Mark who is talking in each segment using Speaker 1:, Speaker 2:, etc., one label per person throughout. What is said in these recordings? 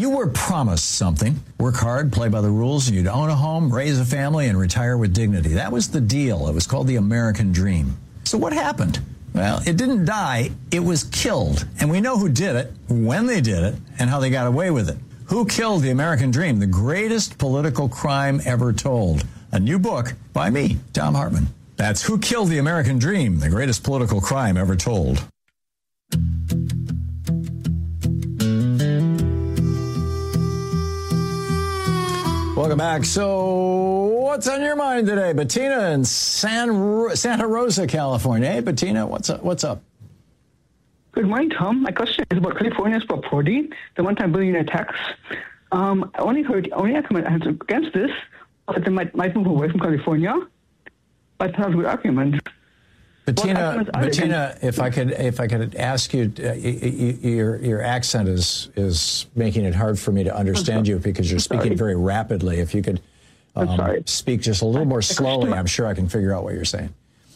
Speaker 1: You were promised something. Work hard, play by the rules, and you'd own a home, raise a family, and retire with dignity. That was the deal. It was called the American Dream. So what happened? Well, it didn't die. It was killed. And we know who did it, when they did it, and how they got away with it. Who killed the American Dream? The greatest political crime ever told. A new book by me, Thom Hartmann. That's Who Killed the American Dream? The greatest political crime ever told. Welcome back. So what's on your mind today? Bettina in Santa Rosa, California. Hey, Bettina, what's up?
Speaker 2: Good morning, Tom. My question is about California's Prop 40, the one-time billionaire tax. I only argument against this, that they might move away from California. But that's a good argument.
Speaker 1: Bettina, if I could ask you, your accent is making it hard for me to understand you because you're speaking very rapidly. If you could speak just a little more slowly, I'm sure I can figure out what you're saying.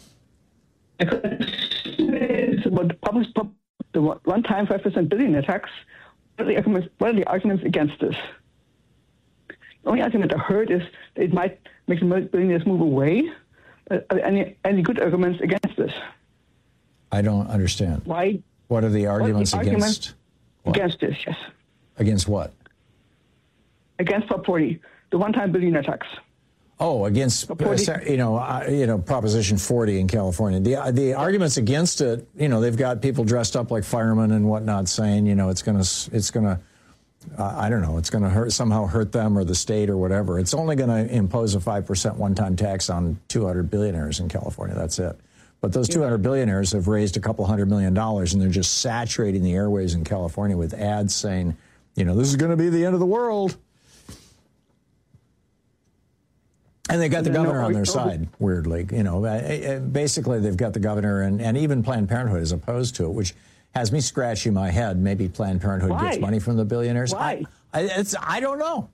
Speaker 2: It's about the one-time 5% billionaire tax. What are the arguments against this? The only argument I heard is that it might make the billionaires move away. Any good arguments against this?
Speaker 1: I don't understand.
Speaker 2: Why?
Speaker 1: What are the arguments against?
Speaker 2: Against this, yes.
Speaker 1: Against what?
Speaker 2: Against Prop 40, the one-time billionaire tax.
Speaker 1: Oh, against Proposition 40 in California. The arguments against it, they've got people dressed up like firemen and whatnot, saying it's gonna. I don't know, it's going to somehow hurt them or the state or whatever. It's only going to impose a 5% one-time tax on 200 billionaires in California. That's it. But those 200 billionaires have raised a couple $100 million, and they're just saturating the airways in California with ads saying, this is going to be the end of the world. And they got the governor on their side, weirdly. Basically, they've got the governor, and even Planned Parenthood is opposed to it, which has me scratching my head. Maybe Planned Parenthood gets money from the billionaires.
Speaker 2: Why?
Speaker 1: I don't know.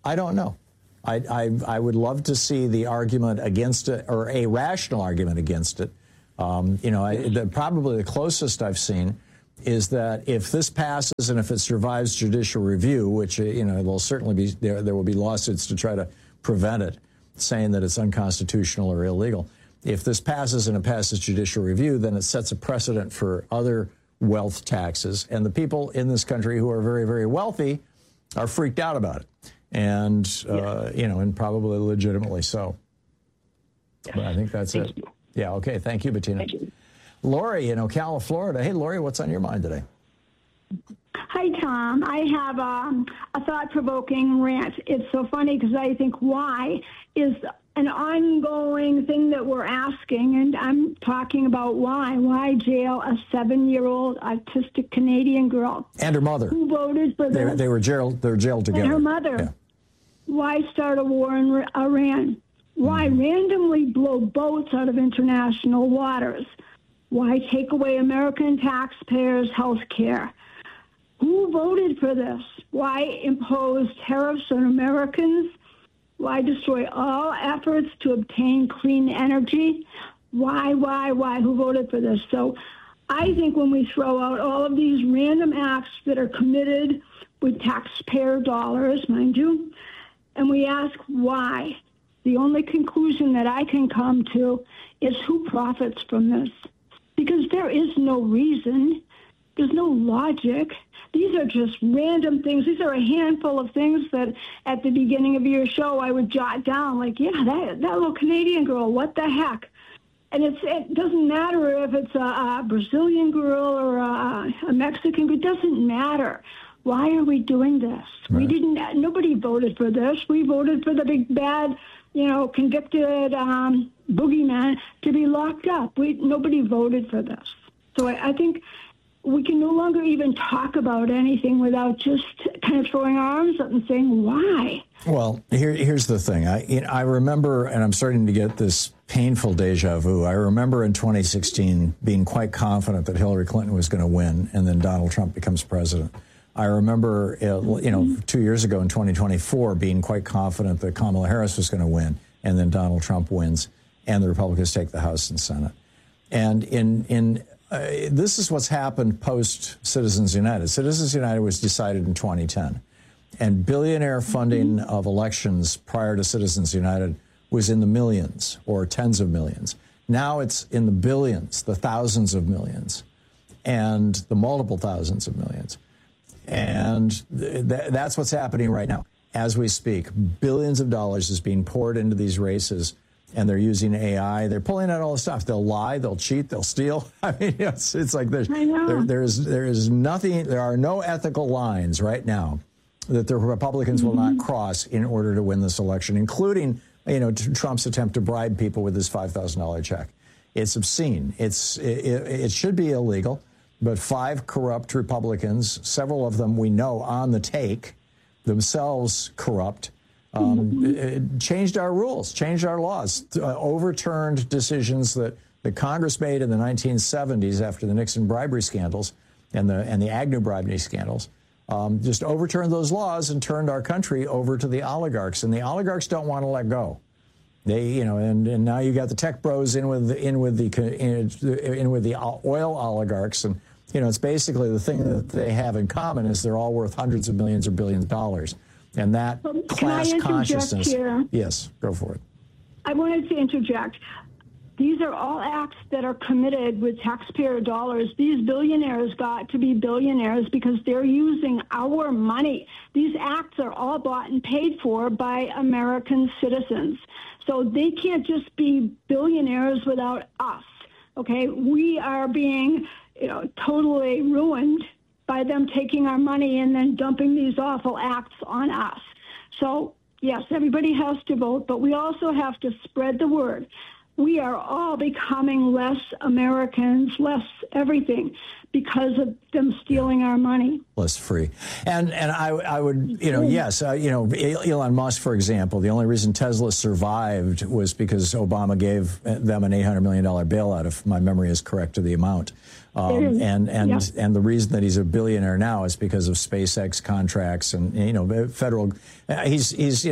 Speaker 1: I would love to see the argument against it, or a rational argument against it. Probably the closest I've seen is that if this passes and if it survives judicial review, which there'll certainly be there will be lawsuits to try to prevent it, saying that it's unconstitutional or illegal. If this passes and it passes judicial review, then it sets a precedent for other wealth taxes, and the people in this country who are very, very wealthy are freaked out about it, and and probably legitimately so. Yes. But I think that's it. Yeah. Okay. Thank you, Bettina.
Speaker 2: Thank you.
Speaker 1: Lori in Ocala, Florida. Hey, Lori, what's on your mind today?
Speaker 3: Hi, Tom. I have a thought-provoking rant. It's so funny because I think why is an ongoing thing that we're asking, and I'm talking about why. Why jail a 7-year-old autistic Canadian girl?
Speaker 1: And her mother.
Speaker 3: Who voted for this?
Speaker 1: They were jailed together.
Speaker 3: And her mother.
Speaker 1: Yeah.
Speaker 3: Why start a war in Iran? Why randomly blow boats out of international waters? Why take away American taxpayers' health care? Who voted for this? Why impose tariffs on Americans? Why destroy all efforts to obtain clean energy? Why? Who voted for this? So I think when we throw out all of these random acts that are committed with taxpayer dollars, mind you, and we ask why, the only conclusion that I can come to is who profits from this. Because there is no reason, there's no logic. These are just random things. These are a handful of things that at the beginning of your show I would jot down, like, that little Canadian girl, what the heck? And it doesn't matter if it's a Brazilian girl or a Mexican girl. It doesn't matter. Why are we doing this? Right. Nobody voted for this. We voted for the big bad, convicted boogeyman to be locked up. Nobody voted for this. So I think we can no longer even talk about anything without just kind of throwing our arms up and saying, why?
Speaker 1: Well, here's the thing. I remember, and I'm starting to get this painful deja vu, I remember in 2016 being quite confident that Hillary Clinton was going to win, and then Donald Trump becomes president. I remember, 2 years ago in 2024 being quite confident that Kamala Harris was going to win, and then Donald Trump wins, and the Republicans take the House and Senate. And this is what's happened post Citizens United. Citizens United was decided in 2010. And billionaire funding of elections prior to Citizens United was in the millions or tens of millions. Now it's in the billions, the thousands of millions, and the multiple thousands of millions. And that's what's happening right now. As we speak, billions of dollars is being poured into these races, and they're using AI. They're pulling out all the stuff. They'll lie, they'll cheat, they'll steal. I mean, it's like there is nothing, there are no ethical lines right now that the Republicans will not cross in order to win this election, including, Trump's attempt to bribe people with his $5,000 check. It's obscene. It should be illegal, but 5 corrupt Republicans, several of them we know on the take, themselves corrupt, changed our rules, changed our laws, overturned decisions that Congress made in the 1970s after the Nixon bribery scandals and the Agnew bribery scandals. Just overturned those laws and turned our country over to the oligarchs, and the oligarchs don't want to let go. They, and now you got the tech bros in with the oil oligarchs, and it's basically the thing that they have in common is they're all worth hundreds of millions or billions of dollars, and that class consciousness. Here? Yes, go for it.
Speaker 3: I wanted to interject. These are all acts that are committed with taxpayer dollars. These billionaires got to be billionaires because they're using our money. These acts are all bought and paid for by American citizens. So they can't just be billionaires without us, okay? We are being, totally ruined by them taking our money and then dumping these awful acts on us. So, yes, everybody has to vote, but we also have to spread the word. We are all becoming less Americans, less everything, because of them stealing our money.
Speaker 1: Less free. And I would, yes, Elon Musk, for example, the only reason Tesla survived was because Obama gave them an $800 million bailout, if my memory is correct to the amount. And the reason that he's a billionaire now is because of SpaceX contracts and, federal, he's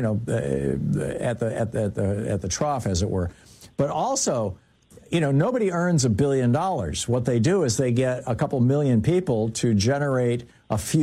Speaker 1: at the trough, as it were. But also, nobody earns $1 billion. What they do is they get a couple million people to generate a few